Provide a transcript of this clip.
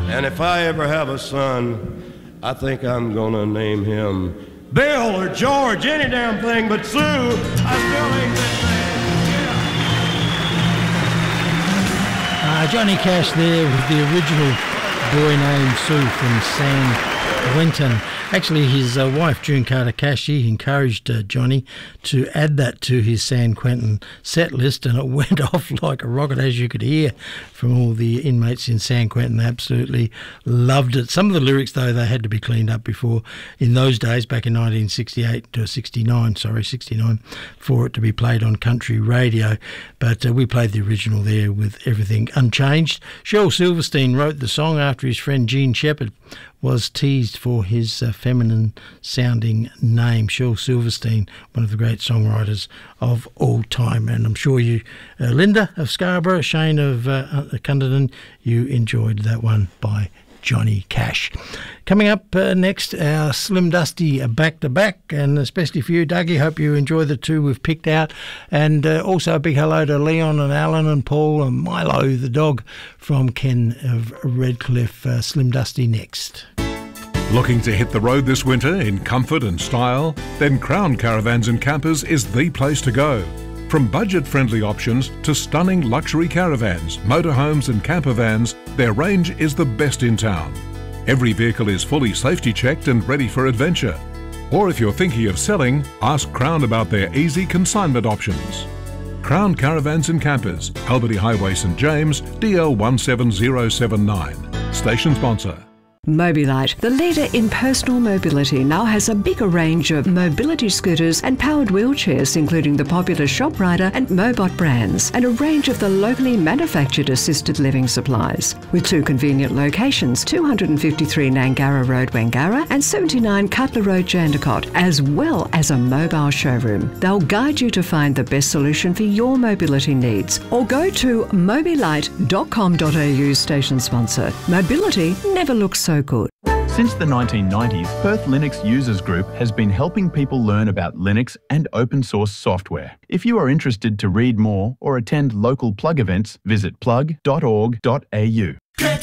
And if I ever have a son, I think I'm gonna name him Bill or George, any damn thing but Sue. I still ain't that man. Johnny Cash there with the original boy named Sue from San Quentin. Actually, his wife, June Carter Cash, she encouraged Johnny to add that to his San Quentin set list, and it went off like a rocket, as you could hear from all the inmates in San Quentin. They absolutely loved it. Some of the lyrics, though, they had to be cleaned up before, in those days, back in 1969, for it to be played on country radio. But we played the original there with everything unchanged. Shel Silverstein wrote the song after his friend Gene Shepherd was teased for his feminine-sounding name. Shel Silverstein, one of the great songwriters of all time. And I'm sure you, Linda of Scarborough, Shane of Cunderdin, you enjoyed that one by Johnny Cash. Coming up next, our Slim Dusty back-to-back, and especially for you, Dougie. Hope you enjoy the two we've picked out. And also a big hello to Leon and Alan and Paul and Milo, the dog from Ken of Redcliffe. Slim Dusty next. Looking to hit the road this winter in comfort and style? Then Crown Caravans and Campers is the place to go. From budget-friendly options to stunning luxury caravans, motorhomes and camper vans, their range is the best in town. Every vehicle is fully safety checked and ready for adventure. Or if you're thinking of selling, ask Crown about their easy consignment options. Crown Caravans and Campers, Albany Highway, St James, DL 17079. Station sponsor. Mobilite, the leader in personal mobility, now has a bigger range of mobility scooters and powered wheelchairs, including the popular ShopRider and Mobot brands, and a range of the locally manufactured assisted living supplies. With two convenient locations, 253 Nangara Road, Wangara, and 79 Cutler Road, Jandakot, as well as a mobile showroom. They'll guide you to find the best solution for your mobility needs. Or go to mobilite.com.au, station sponsor. Mobility never looks so good. Since the 1990s, Perth Linux Users Group has been helping people learn about Linux and open source software. If you are interested to read more or attend local Plug events, visit plug.org.au.